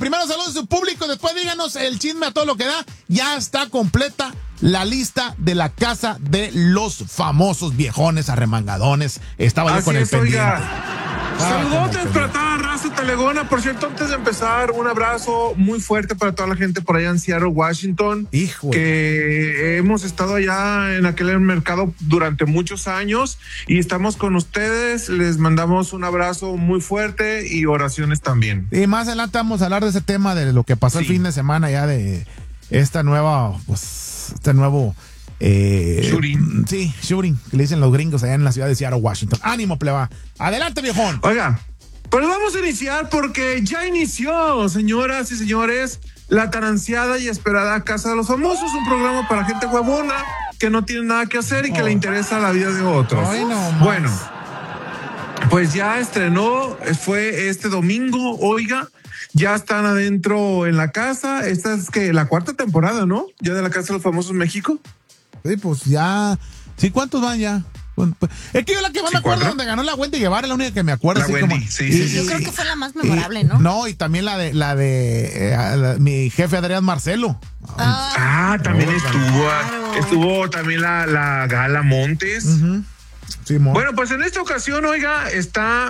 primero saludos a su público, después díganos el chisme a todo lo que da. Ya está completa la lista de la casa de los famosos viejones arremangadones. Estaba yo con el pendiente. Saludos para toda la raza talegona. Por cierto, antes de empezar, un abrazo muy fuerte para toda la gente por allá en Seattle, Washington. Hijo. Que hemos estado allá en aquel mercado durante muchos años y estamos con ustedes. Les mandamos un abrazo muy fuerte y oraciones también. Y más adelante vamos a hablar de ese tema de lo que pasó el fin de semana ya de esta nueva, pues, este nuevo shooting. Sí, shooting, que le dicen los gringos allá en la ciudad de Seattle, Washington. Ánimo, pleba. Adelante, viejón. Oiga, pues vamos a iniciar porque ya inició, señoras y señores, la tan ansiada y esperada Casa de los Famosos, un programa para gente huevona que no tiene nada que hacer y que le interesa la vida de otros. Ay, no, bueno, pues ya estrenó, fue este domingo, oiga. Ya están adentro en la casa. Esta es que la cuarta temporada, ¿no? Ya de la Casa de los Famosos México. Sí, pues ya. Sí, ¿cuántos van ya? Es que yo la que más me acuerdo donde ganó la Wendy Guevara es la única que me acuerdo. La Wendy, como, sí. Yo creo que fue la más memorable, ¿no? No, y también la de mi jefe Adrián Marcelo. También estuvo también la Gala Montes. Sí, bueno, pues en esta ocasión, oiga, está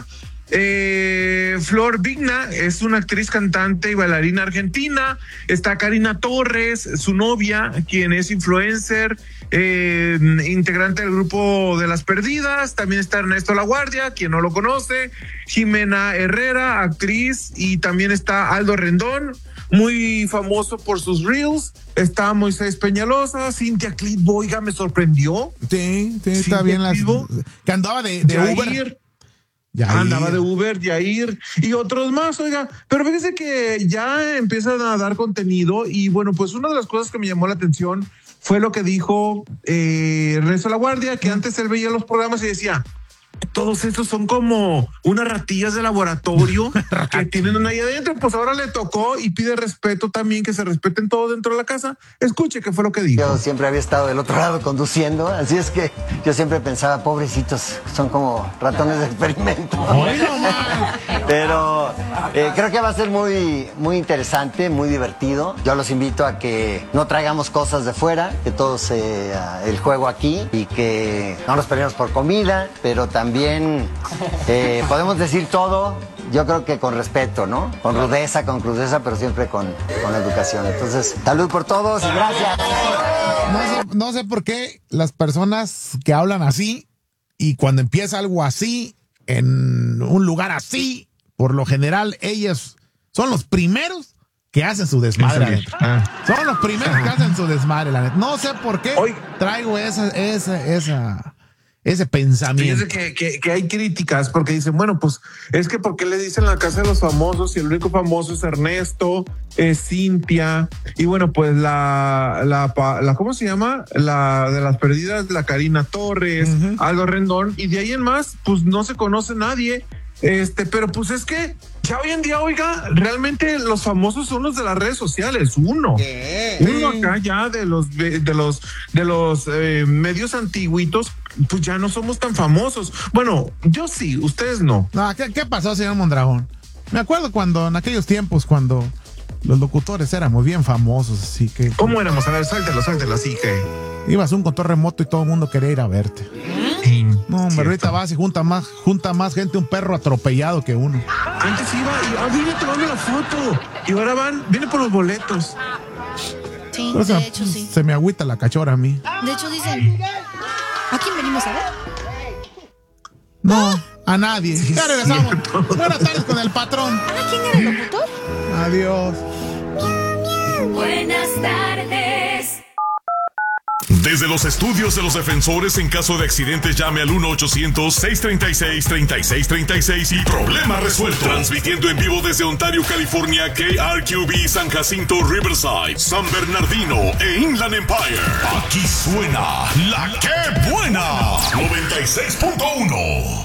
Flor Vigna, es una actriz, cantante y bailarina argentina. Está Karina Torres, su novia, quien es influencer, integrante del grupo de Las Perdidas. También está Ernesto Laguardia, quien no lo conoce, Jimena Herrera, actriz, y también está Aldo Rendón, muy famoso por sus reels. Está Moisés Peñalosa, Cintia Clitbo, oiga, me sorprendió. Sí, está bien. Que andaba de Uber. Andaba de Uber, Yair y otros más, oiga. Pero fíjese que ya empiezan a dar contenido y bueno, pues una de las cosas que me llamó la atención fue lo que dijo Ernesto Laguardia, que antes él veía los programas y decía, todos estos son como unas ratillas de laboratorio que tienen ahí adentro. Pues ahora le tocó y pide respeto también, que se respeten todos dentro de la casa. Escuche qué fue lo que dijo. Yo siempre había estado del otro lado conduciendo, así es que yo siempre pensaba, pobrecitos, son como ratones de experimento. Pero creo que va a ser muy, muy interesante, muy divertido. Yo los invito a que no traigamos cosas de fuera, que todo sea el juego aquí y que no nos peleemos por comida, pero también podemos decir todo, yo creo que con respeto, ¿no? Con crudeza, pero siempre con educación. Entonces, salud por todos y gracias. No sé por qué las personas que hablan así y cuando empieza algo así en un lugar así, por lo general ellos son los primeros que hacen su desmadre. Son los primeros que hacen su desmadre, la neta. No sé por qué traigo ese pensamiento. Fíjense que hay críticas porque dicen, bueno, pues es que ¿por qué le dicen la Casa de los Famosos si el único famoso es Ernesto, es Cintia y bueno, pues la ¿cómo se llama? La de Las Perdidas, la Karina Torres, Aldo Rendón, y de ahí en más, pues no se conoce nadie. Pero pues es que ya hoy en día, oiga, realmente los famosos son los de las redes sociales, uno acá ya de los medios antiguitos, pues ya no somos tan famosos. Bueno, yo sí, ustedes no. ¿Qué pasó, señor Mondragón? Me acuerdo cuando en aquellos tiempos, cuando los locutores éramos bien famosos, así que... ¿Cómo éramos? A ver, suéltelo, así que... Ibas a un control remoto y todo el mundo quería ir a verte. No, hombre, ahorita vas y junta más gente, un perro atropellado que uno. Antes iba y viene tomando la foto. Y ahora viene por los boletos. Sí, O sea, de hecho sí. Se me agüita la cachora a mí. De hecho dicen, ¿a quién venimos a ver? No, a nadie. Ya regresamos. Buenas tardes con el patrón. ¿Quién era el locutor? Adiós. Buenas tardes. Desde los estudios de los defensores, en caso de accidentes, llame al 1-800-636-3636 y problema resuelto. Transmitiendo en vivo desde Ontario, California, KRQB, San Jacinto, Riverside, San Bernardino e Inland Empire. Aquí suena La Que Buena 96.1.